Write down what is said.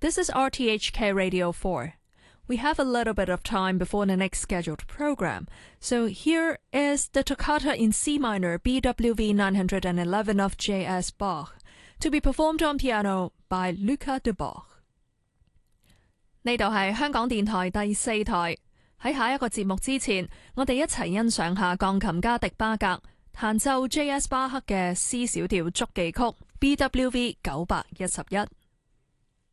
This is RTHK Radio 4. We have a little bit of time before the next scheduled program, so here is the Toccata in C minor BWV 911 of J.S. Bach, to be performed on piano by Lucas de Bach. 呢度係香港電台第四台。喺下一個節目之前，我哋一齊欣賞下鋼琴家迪巴格彈奏 J.S. 巴克嘅 C 小調觸記曲 BWV 911。